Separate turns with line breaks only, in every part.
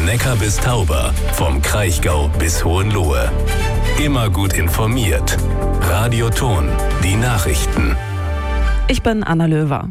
Neckar bis Tauber, vom Kraichgau bis Hohenlohe. Immer gut informiert. Radio Thon, die Nachrichten.
Ich bin Anna Löwer.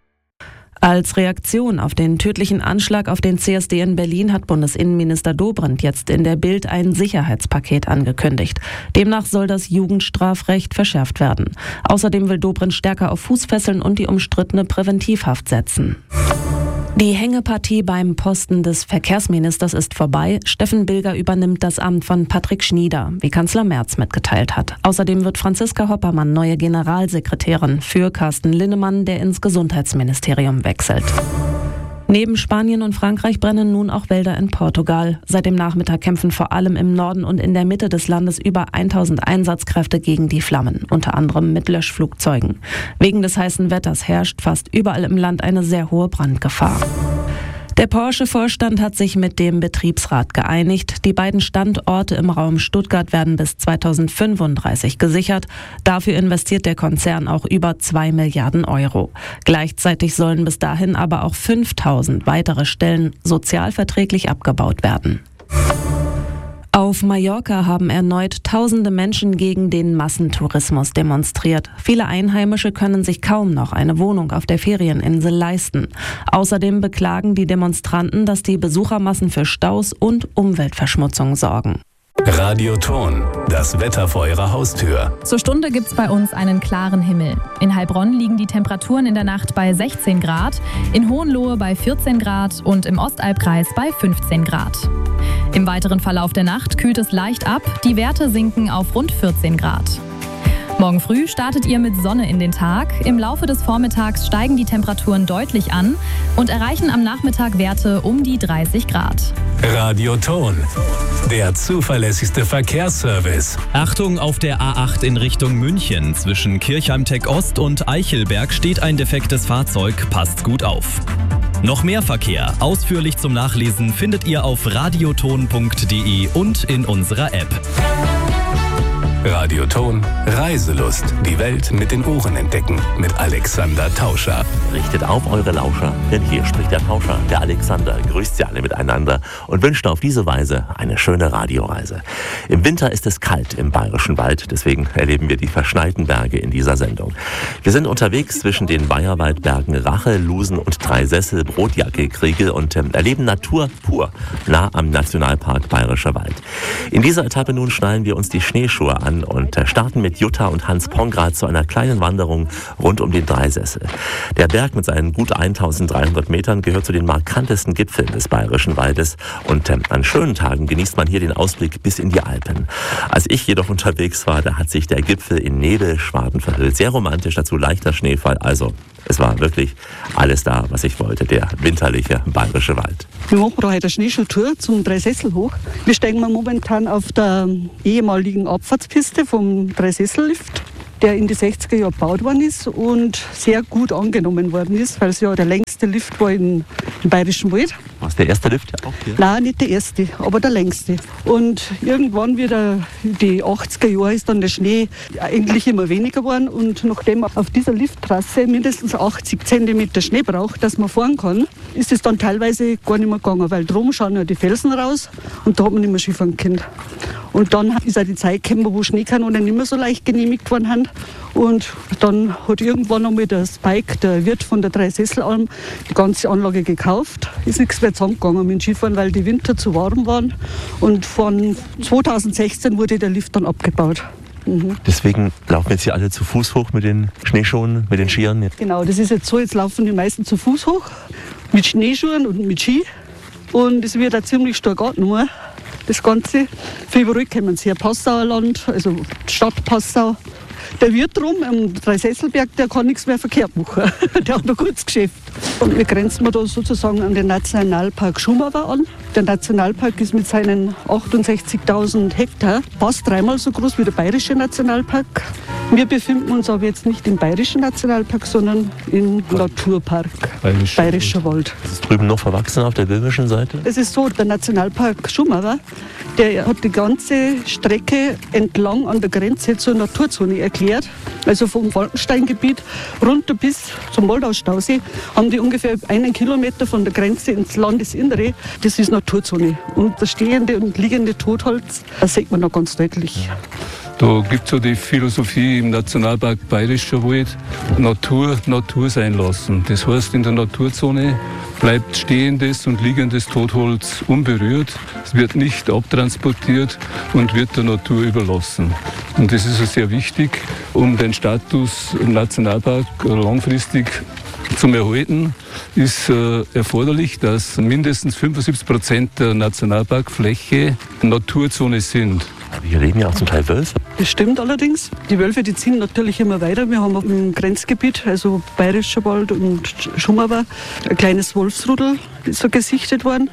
Als Reaktion auf den tödlichen Anschlag auf den CSD in Berlin hat Bundesinnenminister Dobrindt jetzt in der Bild ein Sicherheitspaket angekündigt. Demnach soll das Jugendstrafrecht verschärft werden. Außerdem will Dobrindt stärker auf Fußfesseln und die umstrittene Präventivhaft setzen. Die Hängepartie beim Posten des Verkehrsministers ist vorbei. Steffen Bilger übernimmt das Amt von Patrick Schnieder, wie Kanzler Merz mitgeteilt hat. Außerdem wird Franziska Hoppermann neue Generalsekretärin für Carsten Linnemann, der ins Gesundheitsministerium wechselt. Neben Spanien und Frankreich brennen nun auch Wälder in Portugal. Seit dem Nachmittag kämpfen vor allem im Norden und in der Mitte des Landes über 1000 Einsatzkräfte gegen die Flammen, unter anderem mit Löschflugzeugen. Wegen des heißen Wetters herrscht fast überall im Land eine sehr hohe Brandgefahr. Der Porsche-Vorstand hat sich mit dem Betriebsrat geeinigt. Die beiden Standorte im Raum Stuttgart werden bis 2035 gesichert. Dafür investiert der Konzern auch über 2 Milliarden Euro. Gleichzeitig sollen bis dahin aber auch 5000 weitere Stellen sozialverträglich abgebaut werden. Auf Mallorca haben erneut tausende Menschen gegen den Massentourismus demonstriert. Viele Einheimische können sich kaum noch eine Wohnung auf der Ferieninsel leisten. Außerdem beklagen die Demonstranten, dass die Besuchermassen für Staus und Umweltverschmutzung sorgen.
Radio Thon, das Wetter vor Ihrer Haustür.
Zur Stunde gibt's bei uns einen klaren Himmel. In Heilbronn liegen die Temperaturen in der Nacht bei 16 Grad, in Hohenlohe bei 14 Grad und im Ostalbkreis bei 15 Grad. Im weiteren Verlauf der Nacht kühlt es leicht ab, die Werte sinken auf rund 14 Grad. Morgen früh startet ihr mit Sonne in den Tag. Im Laufe des Vormittags steigen die Temperaturen deutlich an und erreichen am Nachmittag Werte um die 30 Grad.
Radio Thon, der zuverlässigste Verkehrsservice.
Achtung, auf der A8 in Richtung München. Zwischen Kirchheim-Tech Ost und Eichelberg steht ein defektes Fahrzeug. Passt gut auf. Noch mehr Verkehr, ausführlich zum Nachlesen, findet ihr auf radiothon.de und in unserer App.
Radio Thon, Reiselust. Die Welt mit den Ohren entdecken. Mit Alexander Tauscher.
Richtet auf eure Lauscher, denn hier spricht der Tauscher, der Alexander, grüßt sie alle miteinander und wünscht auf diese Weise eine schöne Radioreise. Im Winter ist es kalt im Bayerischen Wald, deswegen erleben wir die verschneiten Berge in dieser Sendung. Wir sind unterwegs zwischen den Bayerwaldbergen Rache, Lusen und Dreisessel, Brotjacke, Kriegel und erleben Natur pur, nah am Nationalpark Bayerischer Wald. In dieser Etappe nun schnallen wir uns die Schneeschuhe an und starten mit Jutta und Hans Pongrad zu einer kleinen Wanderung rund um den Dreisessel. Der Berg mit seinen gut 1300 Metern gehört zu den markantesten Gipfeln des Bayerischen Waldes und an schönen Tagen genießt man hier den Ausblick bis in die Alpen. Als ich jedoch unterwegs war, da hat sich der Gipfel in Nebelschwaden verhüllt. Sehr romantisch, dazu leichter Schneefall, also es war wirklich alles da, was ich wollte, der winterliche Bayerische Wald.
Wir machen da heute eine Schneeschuhtour zum Dreisessel hoch. Wir steigen momentan auf der ehemaligen Abfahrtspiste vom Dreisessellift, der in die 60er Jahre gebaut worden ist und sehr gut angenommen worden ist, weil es ja der längste Lift war im Bayerischen Wald.
War es der erste Lift ja auch hier?
Nein, nicht der erste, aber der längste. Und irgendwann wieder, die 80er Jahre, ist dann der Schnee eigentlich immer weniger geworden. Und nachdem man auf dieser Lifttrasse mindestens 80 cm Schnee braucht, dass man fahren kann, ist es dann teilweise gar nicht mehr gegangen, weil drum schauen ja die Felsen raus und da hat man nicht mehr Skifahren können. Und dann ist auch die Zeit gekommen, wo Schneekanonen nicht mehr so leicht genehmigt worden haben. Und dann hat irgendwann einmal der Spike, der Wirt von der Dreisesselalm, die ganze Anlage gekauft. Ist nichts mehr zusammengegangen mit dem Skifahren, weil die Winter zu warm waren. Und von 2016 wurde der Lift dann abgebaut.
Deswegen laufen jetzt hier alle zu Fuß hoch mit den Schneeschuhen, mit den Skiern?
Genau, das ist jetzt so. Jetzt laufen die meisten zu Fuß hoch, mit Schneeschuhen und mit Ski. Und es wird auch ziemlich stark angenommen, das Ganze. Für überall kommen sie her, Passauer Land, also Stadt Passau. Der Wirt drum am Dreisesselberg, der kann nichts mehr verkehrt machen. Der hat ein gutes Geschäft. Und wir grenzen da sozusagen an den Nationalpark Schumava an. Der Nationalpark ist mit seinen 68.000 Hektar fast 3-mal so groß wie der Bayerische Nationalpark. Wir befinden uns aber jetzt nicht im Bayerischen Nationalpark, sondern im Naturpark Bayerischer Wald.
Ist es drüben noch verwachsen auf der böhmischen Seite?
Es ist so, der Nationalpark Schumava, der hat die ganze Strecke entlang an der Grenze zur Naturzone erklärt. Also vom Falkensteingebiet runter bis zum Moldau-Stausee haben die ungefähr 1 Kilometer von der Grenze ins Landesinnere. Das ist Naturzone. Und das stehende und liegende Totholz, das sieht man noch ganz deutlich.
Da gibt es so die Philosophie im Nationalpark Bayerischer Wald, Natur sein lassen. Das heißt, in der Naturzone bleibt stehendes und liegendes Totholz unberührt. Es wird nicht abtransportiert und wird der Natur überlassen. Und das ist sehr wichtig, um den Status im Nationalpark langfristig zu erhalten, ist erforderlich, dass mindestens 75% der Nationalparkfläche Naturzone sind.
Hier leben ja auch zum Teil Wölfe.
Das stimmt allerdings. Die Wölfe, die ziehen natürlich immer weiter. Wir haben im Grenzgebiet, also Bayerischer Wald und Schumauer, ein kleines Wolfsrudel, ist so gesichtet worden.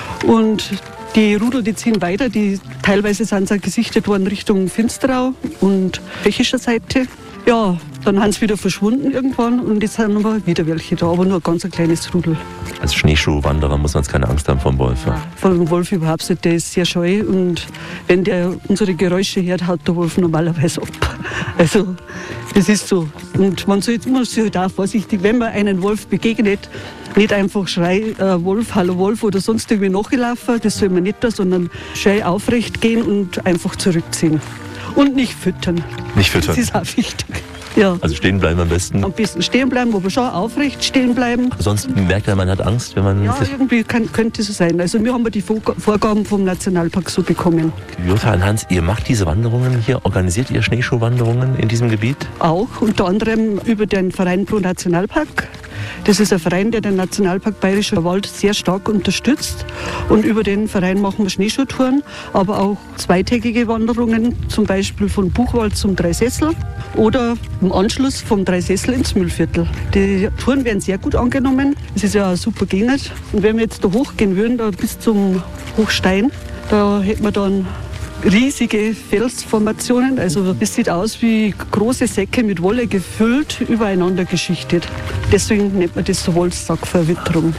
Und die Rudel, die ziehen weiter. Teilweise sind sie gesichtet worden Richtung Finsterau und tschechischer Seite. Ja, dann haben sie wieder verschwunden irgendwann und jetzt sind aber wieder welche da, aber nur ein ganz kleines Rudel.
Als Schneeschuhwanderer muss man jetzt keine Angst haben vom Wolf. Ja.
Vom Wolf überhaupt nicht, der ist sehr scheu und wenn der unsere Geräusche hört, haut der Wolf normalerweise ab. Also das ist so. Und man muss sich halt auch vorsichtig, wenn man einen Wolf begegnet, nicht einfach schreien, Wolf, hallo Wolf oder sonst irgendwie nachgelaufen, das soll man nicht da, sondern scheu aufrecht gehen und einfach zurückziehen. Und nicht füttern.
Nicht füttern.
Das ist auch wichtig. Ja.
Also stehen bleiben am besten.
Am besten stehen bleiben, aber schon aufrecht stehen bleiben.
Sonst merkt man hat Angst, wenn man...
Ja, irgendwie könnte es so sein. Also wir haben die Vorgaben vom Nationalpark so bekommen.
Jutta und Hans, ihr macht diese Wanderungen hier, organisiert ihr Schneeschuhwanderungen in diesem Gebiet?
Auch, unter anderem über den Verein Pro Nationalpark. Das ist ein Verein, der den Nationalpark Bayerischer Wald sehr stark unterstützt. Und über den Verein machen wir Schneeschuhtouren, aber auch zweitägige Wanderungen, zum Beispiel von Buchwald zum Dreisessel oder im Anschluss vom Dreisessel ins Mühlviertel. Die Touren werden sehr gut angenommen. Es ist ja super Gegend. Und wenn wir jetzt da hochgehen würden, da bis zum Hochstein, da hätten wir dann riesige Felsformationen. Also es sieht aus wie große Säcke mit Wolle gefüllt, übereinander geschichtet. Deswegen nennt man das so Wollsackverwitterung.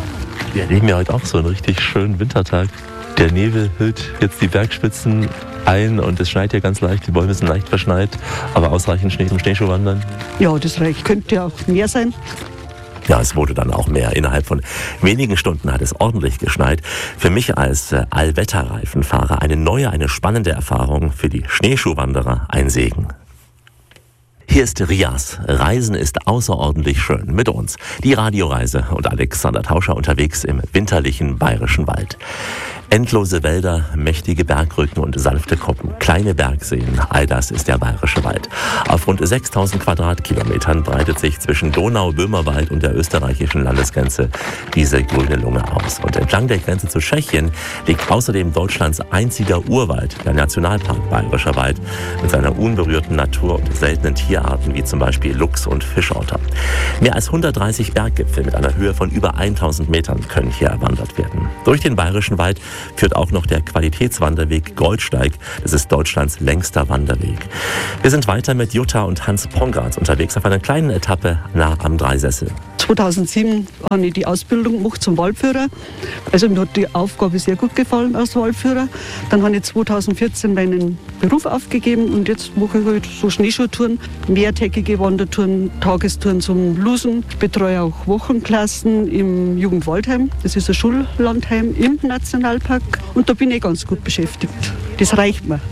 Wir erleben ja heute auch so einen richtig schönen Wintertag. Der Nebel hüllt jetzt die Bergspitzen ein und es schneit ja ganz leicht. Die Bäume sind leicht verschneit, aber ausreichend Schnee zum Schneeschuhwandern.
Ja, das reicht. Könnte ja auch mehr sein.
Ja, es wurde dann auch mehr. Innerhalb von wenigen Stunden hat es ordentlich geschneit. Für mich als Allwetterreifenfahrer eine neue, eine spannende Erfahrung. Für die Schneeschuhwanderer ein Segen. Hier ist Rias. Reisen ist außerordentlich schön. Mit uns die Radioreise und Alexander Tauscher unterwegs im winterlichen Bayerischen Wald. Endlose Wälder, mächtige Bergrücken und sanfte Kuppen, kleine Bergseen, all das ist der Bayerische Wald. Auf rund 6000 Quadratkilometern breitet sich zwischen Donau-Böhmerwald und der österreichischen Landesgrenze diese grüne Lunge aus. Und entlang der Grenze zu Tschechien liegt außerdem Deutschlands einziger Urwald, der Nationalpark Bayerischer Wald, mit seiner unberührten Natur und seltenen Tierarten wie zum Beispiel Luchs und Fischotter. Mehr als 130 Berggipfel mit einer Höhe von über 1000 Metern können hier erwandert werden. Durch den Bayerischen Wald führt auch noch der Qualitätswanderweg Goldsteig. Das ist Deutschlands längster Wanderweg. Wir sind weiter mit Jutta und Hans Pongratz unterwegs auf einer kleinen Etappe nah am Dreisessel.
2007 habe ich die Ausbildung gemacht zum Waldführer. Also mir hat die Aufgabe sehr gut gefallen als Waldführer. Dann habe ich 2014 meinen Beruf aufgegeben und jetzt mache ich halt so Schneeschuhtouren, mehrtägige Wandertouren, Tagestouren zum Lusen. Ich betreue auch Wochenklassen im Jugendwaldheim. Das ist ein Schullandheim im Nationalpark und da bin ich ganz gut beschäftigt. Das reicht mir.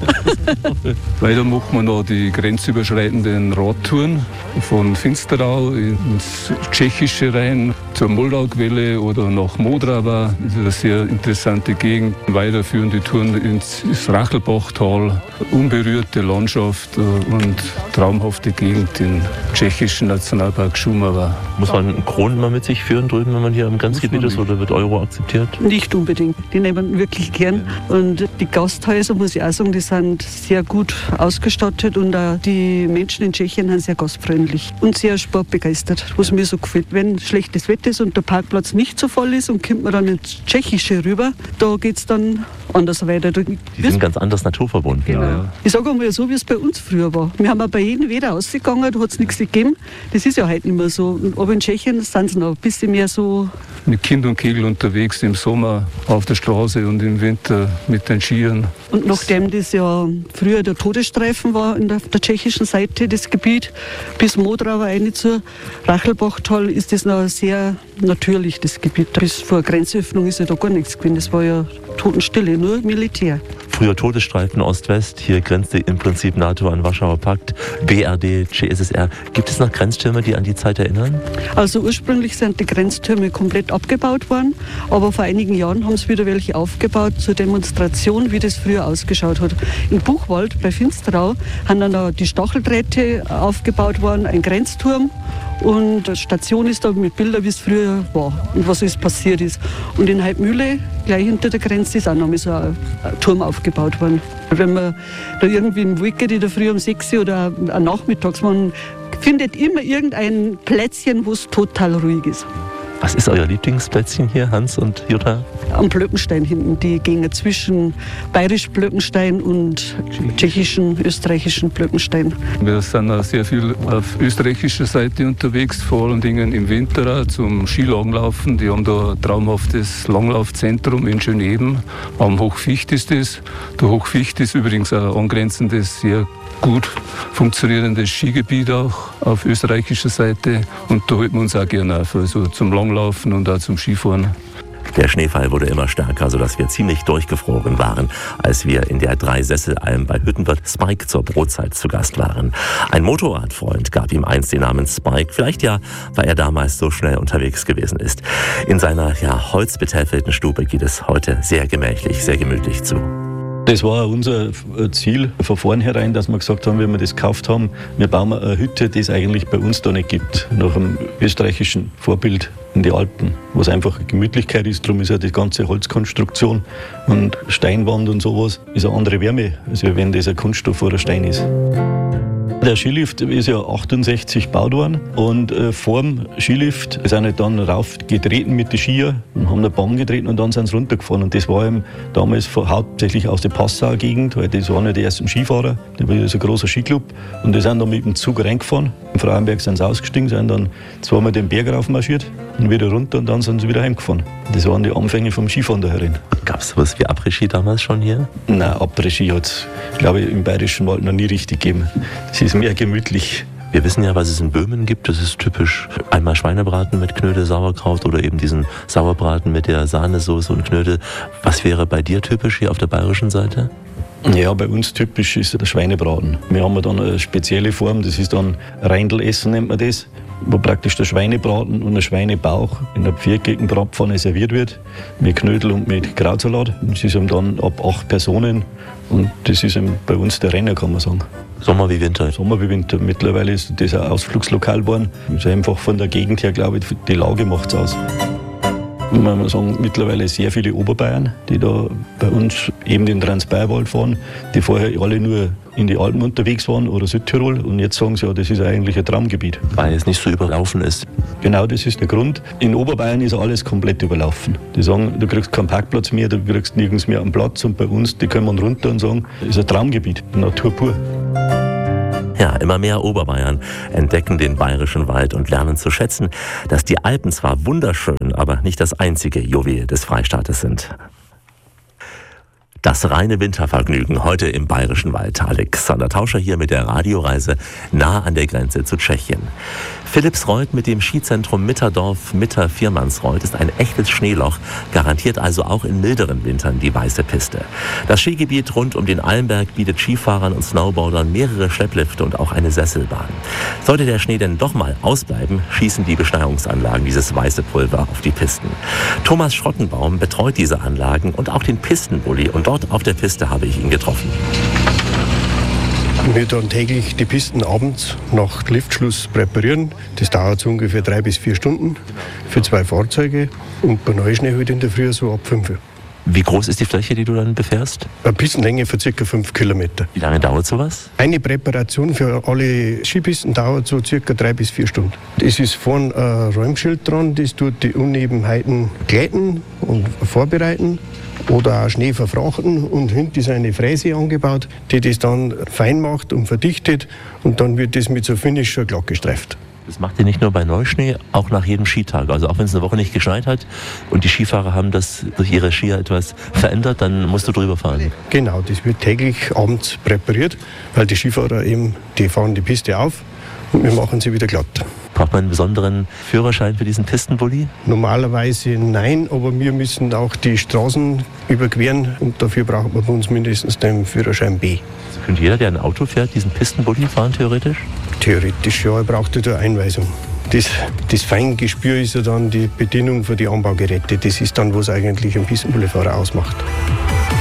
Weiter machen wir noch die grenzüberschreitenden Radtouren von Finsterau ins Tschechische rein, zur Moldauquelle oder nach Modrava. Das ist eine sehr interessante Gegend. Weiter führen die Touren ins Rachelbachtal. Unberührte Landschaft und traumhafte Gegend im tschechischen Nationalpark Schumauer.
Muss man einen Kronen mal mit sich führen drüben, wenn man hier im Grenzgebiet ist, oder wird Euro akzeptiert?
Nicht unbedingt. Die nehmen wir wirklich gern. Und die Gasthäuser, muss ich auch sagen, die sind sehr gut ausgestattet und auch die Menschen in Tschechien sind sehr gastfreundlich und sehr sportbegeistert, was mir so gefällt. Wenn schlechtes Wetter ist und der Parkplatz nicht so voll ist und kommt man dann ins Tschechische rüber, da geht es dann anders weiter.
Die sind ganz anders naturverbunden.
Genau. Ja. Ich sage einmal so, wie es bei uns früher war. Wir haben auch bei jedem Wetter rausgegangen, da hat es nichts gegeben. Das ist ja heute nicht mehr so. Aber in Tschechien sind sie noch ein bisschen mehr so.
Mit Kind und Kegel unterwegs, im Sommer auf der Straße und im Winter mit den Skiern.
Und nachdem das ja früher der Todesstreifen war in der tschechischen Seite, das Gebiet, bis Modrava rein zur Rachelbachtal, ist das noch sehr natürlich, das Gebiet. Bis vor Grenzöffnung ist ja da gar nichts gewesen. Das war ja Totenstille, nur Militär.
Früher Todesstreifen Ost-West, hier grenzte im Prinzip NATO an Warschauer Pakt, BRD, CSSR. Gibt es noch Grenztürme, die an die Zeit erinnern?
Also ursprünglich sind die Grenztürme komplett abgebaut worden, aber vor einigen Jahren haben sie wieder welche aufgebaut zur Demonstration, wie das früher ausgeschaut hat. In Buchwald bei Finsterau haben dann auch die Stacheldrähte aufgebaut worden, ein Grenzturm. Und die Station ist da mit Bildern, wie es früher war und was alles passiert ist. Und in Heidmühle, gleich hinter der Grenze, ist auch noch mal so ein Turm aufgebaut worden. Wenn man da irgendwie im Weg geht, in der Früh um 6 Uhr oder nachmittags, man findet immer irgendein Plätzchen, wo es total ruhig ist.
Was ist euer Lieblingsplätzchen hier, Hans und Jutta?
Am Blöckenstein hinten. Die gehen zwischen bayerisch Blöckenstein und tschechischen, österreichischen Blöckenstein.
Wir sind auch sehr viel auf österreichischer Seite unterwegs, vor allen Dingen im Winter auch zum Skilanglaufen. Die haben da ein traumhaftes Langlaufzentrum in Schöneben. Am Hochficht ist das. Der Hochficht ist übrigens ein angrenzendes, sehr gut funktionierendes Skigebiet auch auf österreichischer Seite. Und da halten wir uns auch gerne auf, also zum Langlaufen und auch zum Skifahren.
Der Schneefall wurde immer stärker, sodass wir ziemlich durchgefroren waren, als wir in der Dreisesselalm bei Hüttenwirt Spike zur Brotzeit zu Gast waren. Ein Motorradfreund gab ihm einst den Namen Spike, vielleicht ja, weil er damals so schnell unterwegs gewesen ist. In seiner holzbetäfelten Stube geht es heute sehr gemächlich, sehr gemütlich zu.
Das war unser Ziel von vornherein, dass wir gesagt haben, wenn wir das gekauft haben, wir bauen eine Hütte, die es eigentlich bei uns da nicht gibt, nach einem österreichischen Vorbild in die Alpen, wo es einfach Gemütlichkeit ist. Darum ist ja die ganze Holzkonstruktion und Steinwand und sowas, ist eine andere Wärme, als wenn das ein Kunststoff oder ein Stein ist. Der Skilift ist ja 68 gebaut worden und vor dem Skilift sind halt dann raufgetreten mit den Skier und haben eine Bahn getreten und dann sind sie runtergefahren. Und das war eben damals hauptsächlich aus der Passauer Gegend, weil das waren ja die ersten Skifahrer. Da war ja so ein großer Skiclub und die sind dann mit dem Zug reingefahren. In Frauenberg sind sie ausgestiegen, sind dann zweimal den Berg raufmarschiert und wieder runter und dann sind sie wieder heimgefahren. Das waren die Anfänge vom Skifahren da herin.
Gab es sowas wie Après-Ski damals schon hier?
Nein, Après-Ski hat es, glaube ich, im Bayerischen Wald noch nie richtig gegeben. Es ist mehr gemütlich.
Wir wissen ja, was es in Böhmen gibt. Das ist typisch einmal Schweinebraten mit Knödel, Sauerkraut oder eben diesen Sauerbraten mit der Sahnesoße und Knödel. Was wäre bei dir typisch hier auf der bayerischen Seite?
Ja, bei uns typisch ist der Schweinebraten. Wir haben dann eine spezielle Form, das ist dann Reindl-Essen nennt man das, wo praktisch der Schweinebraten und der Schweinebauch in einer viereckigen Bratpfanne serviert wird, mit Knödel und mit Krautsalat. Das ist dann ab 8 Personen und das ist bei uns der Renner, kann man sagen.
Sommer wie Winter?
Sommer wie Winter. Mittlerweile ist das ein Ausflugslokal geworden. Das ist einfach von der Gegend her, glaube ich, die Lage macht es aus. Man muss sagen, mittlerweile sehr viele Oberbayern, die da bei uns eben den Transbayerwald fahren, die vorher alle nur in die Alpen unterwegs waren oder Südtirol und jetzt sagen sie, ja, das ist eigentlich ein Traumgebiet.
Weil es nicht so überlaufen ist.
Genau, das ist der Grund. In Oberbayern ist alles komplett überlaufen. Die sagen, du kriegst keinen Parkplatz mehr, du kriegst nirgends mehr einen Platz und bei uns, die kommen runter und sagen, das ist ein Traumgebiet, Natur pur.
Ja, immer mehr Oberbayern entdecken den bayerischen Wald und lernen zu schätzen, dass die Alpen zwar wunderschön, aber nicht das einzige Juwel des Freistaates sind. Das reine Wintervergnügen heute im Bayerischen Wald. Alexander Tauscher hier mit der Radioreise nah an der Grenze zu Tschechien. Philippsreuth mit dem Skizentrum Mitterdorf Mitter-Viermannsreuth ist ein echtes Schneeloch, garantiert also auch in milderen Wintern die weiße Piste. Das Skigebiet rund um den Almberg bietet Skifahrern und Snowboardern mehrere Schlepplifte und auch eine Sesselbahn. Sollte der Schnee denn doch mal ausbleiben, schießen die Beschneiungsanlagen dieses weiße Pulver auf die Pisten. Thomas Schrottenbaum betreut diese Anlagen und auch den Pistenbully und dort auf der Piste habe ich ihn getroffen.
Wir dann täglich die Pisten abends nach Liftschluss präparieren. Das dauert so ungefähr 3 bis 4 Stunden für 2 Fahrzeuge. Und bei Neuschnee halt in der Früh so ab 5 Uhr.
Wie groß ist die Fläche, die du dann befährst?
Eine Pistenlänge von ca. 5 Kilometer.
Wie lange dauert sowas?
Eine Präparation für alle Skipisten dauert so ca. 3 bis 4 Stunden. Es ist vorne ein Räumschild dran, das tut die Unebenheiten glätten und vorbereiten. oder auch Schnee verfrachten. Und hinten ist eine Fräse angebaut, die das dann fein macht und verdichtet. Und dann wird das mit so Finisher glatt gestreift.
Das macht ihr nicht nur bei Neuschnee, auch nach jedem Skitag. Also auch wenn es eine Woche nicht geschneit hat und die Skifahrer haben das durch ihre Skier etwas verändert, dann musst du drüber fahren.
Genau, das wird täglich abends präpariert, weil die Skifahrer eben, die fahren die Piste auf und wir machen sie wieder glatt.
Braucht man einen besonderen Führerschein für diesen Pistenbully?
Normalerweise nein, aber wir müssen auch die Straßen überqueren und dafür braucht man bei uns mindestens den Führerschein B.
Also könnte jeder, der ein Auto fährt, diesen Pistenbully fahren, theoretisch?
Theoretisch ja, er braucht ja eine Einweisung. Das Feingespür ist ja dann die Bedienung für die Anbaugeräte. Das ist dann, was eigentlich ein Pistenbullifahrer ausmacht.